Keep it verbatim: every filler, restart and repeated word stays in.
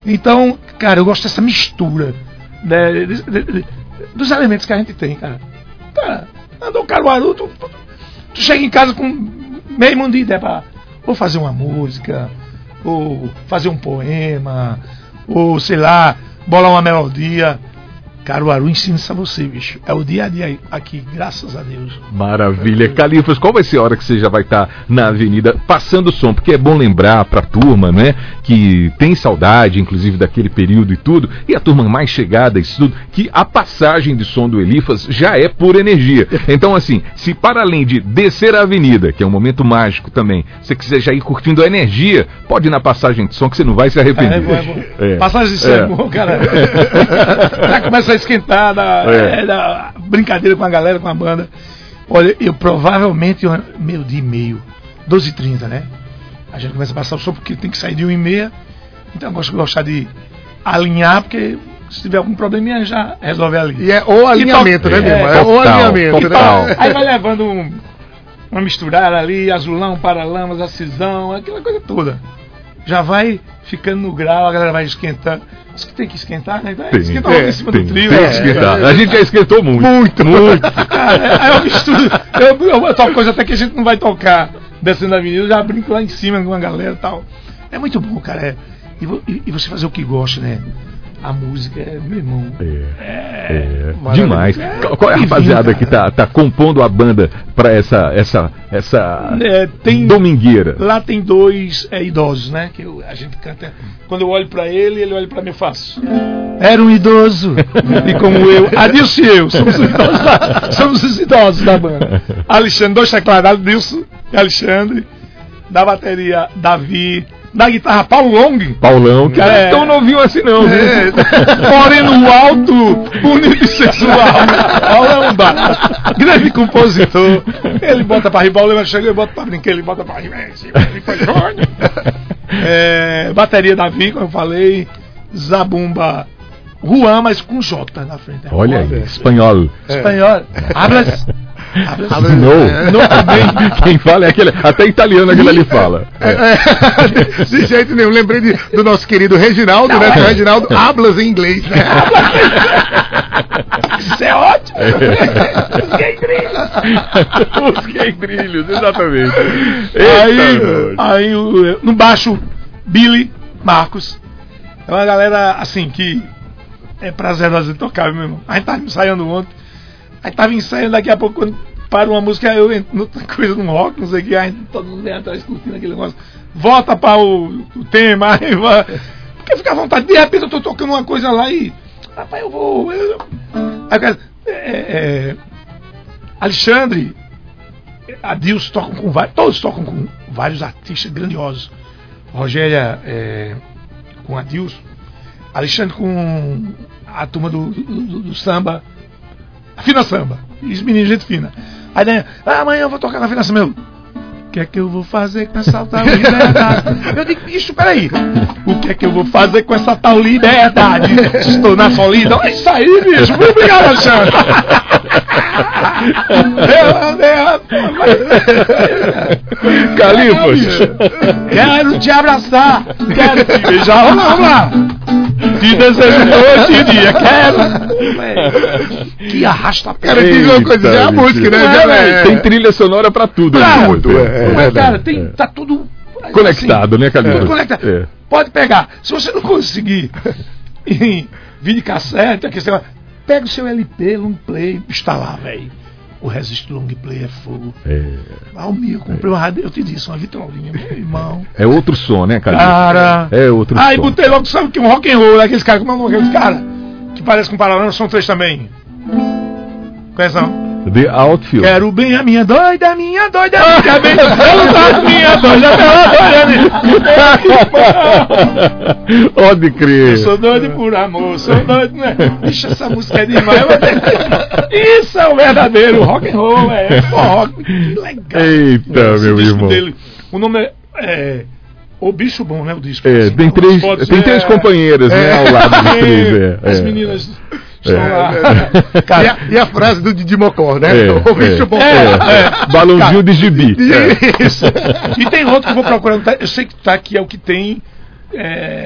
Então, cara, eu gosto dessa mistura, né, de, de, de, dos elementos que a gente tem, cara. Tá, andou Caruaru, tu, tu, tu chega em casa com meio mundo de ideia pra ou fazer uma música, ou fazer um poema, ou sei lá, bolar uma melodia. Caruaru ensina isso a você, bicho. É o dia a dia aqui, graças a Deus. Maravilha. Califas, qual vai ser a hora que você já vai estar na avenida passando o som? Porque é bom lembrar pra turma, né, que tem saudade, inclusive, daquele período e tudo, e a turma mais chegada, isso tudo, que a passagem de som do Elifas já é pura energia. Então, assim, se para além de descer a avenida, que é um momento mágico também, você quiser já ir curtindo a energia, pode ir na passagem de som que você não vai se arrepender. É, é bom, é bom. É. Passagem de som é bom, cara. Já começa a esquentar da, é. É, da brincadeira com a galera, com a banda. Olha, eu provavelmente meio dia e meio, doze e trinta, né? A gente começa a passar o som porque tem que sair de uma e meia. Então eu gosto de gostar de alinhar, porque se tiver algum probleminha já resolve ali. E é o alinhamento, né, mesmo? É, é o alinhamento, total. Né? Aí vai levando um, uma misturada ali, azulão, paralamas, acisão, aquela coisa toda. Já vai ficando no grau, a galera vai esquentando. Acho que tem que esquentar, né? Então, esquenta logo em cima tem, do trio. Tem é, que esquentar. É, a gente já esquentou muito. Muito, muito. Aí eu misturo. Eu, eu, eu toco coisa até que a gente não vai tocar descendo a avenida, eu já brinco lá em cima com a galera e tal. É muito bom, cara. É, e, e você fazer o que gosta, né? A música é, meu irmão. É. é, é demais. É, Qual é a rapaziada que tá, tá compondo a banda pra essa, essa, essa é, tem, domingueira? Lá tem dois é, idosos, né? Que eu, a gente canta. Quando eu olho pra ele, ele olha pra mim e faço. Era um idoso. E como eu, Adilson e eu, somos os idosos da, somos os idosos da banda. Alexandre, dois teclados, Adilson e Alexandre. Da bateria, Davi. Da guitarra, Paulo Long. Paulão, que é tão novinho assim não, é, moreno alto, bonito e sensual. Paulo é um barato. Grande compositor. Ele bota pra ribar, o Lema chega e bota pra brincar, ele bota pra ribar. É, bateria Davi, como eu falei. Zabumba Juan, mas com J na frente. É Olha aí, espanhol. É. Espanhol. Hablas. Hablas. Não. Não também. Quem fala é aquele. Até italiano aquele ali fala. É. É. De jeito nenhum. Lembrei de, do nosso querido Reginaldo, não, né? É. Reginaldo, hablas em inglês. Né? Isso é ótimo. É. Os gay brilhos. Os gay brilhos, exatamente. Aí, aí no baixo, Billy Marcos. É uma galera assim que é prazerosa de tocar, meu irmão. A gente tava ensaiando ontem. Aí tava ensaiando, daqui a pouco, quando para uma música, eu entro noutra coisa, num rock, não sei o que, aí todo mundo vem atrás curtindo aquele negócio. Volta para o, o tema, aí vai. Porque fica à vontade. De repente eu tô tocando uma coisa lá e. Rapaz, eu vou. Eu... Aí o cara. É, é, Alexandre, Adilson tocam com vários. Todos tocam com vários artistas grandiosos. Rogéria é, com Adilson. Alexandre com a turma do, do, do, do samba. Fina Samba. E os meninos, gente fina. Aí daí, ah, amanhã eu vou tocar na Fina Samba. Eu, o que é que eu vou fazer com essa tal liberdade? Eu digo, bicho, peraí. O que é que eu vou fazer com essa tal liberdade? Estou na solidão. É isso aí, bicho. Muito obrigado, Alexandre. Califas. Quero te abraçar. Quero te beijar. Vamos lá, vamos lá. Te desejo noite e dia. Quero. Que arrasta pra cara, diz uma coisa, já é a música, né? Já é, tem trilha sonora pra tudo. Pra né? tudo. É, é, mas, cara, tem, tá tudo conectado, assim, né, Califas? Conectado. É. Pode pegar. Se você não conseguir em vídeo cassete, a questão, pega o seu L P, long play, está lá, velho. O Resist Long Play é fogo. É. Ah, o meu, comprei uma rádio, eu te disse, uma vitrolinha, meu irmão. É outro som, né, cara? Cara. É outro Aí som. botei logo, sabe que um rock and roll, aqueles caras, como é o nome daqueles caras? Que parece com Paralama, são três também. Conhece não? The Outfield. Quero bem a minha doida, minha doida, quer bem, eu gosto minha doida, pela doida. Pode crer. Eu sou doido por amor, sou doido, né? Bicho, essa música é demais. Isso é o verdadeiro rock and roll, é rock. Que legal. Eita, esse meu irmão. Dele, o nome é, é O Bicho Bom, né? O disco. É, assim, tem três, fotos, tem é, três companheiras, é, né, ao lado dos três. É, as é. meninas... É. É. Cara, e, a, e a frase do Didi Mocó, né? É, o bicho é, bom. É, é. Balãozinho de gibi. Isso. E tem outro que eu vou procurando. Eu sei que tá aqui, é o que tem. É,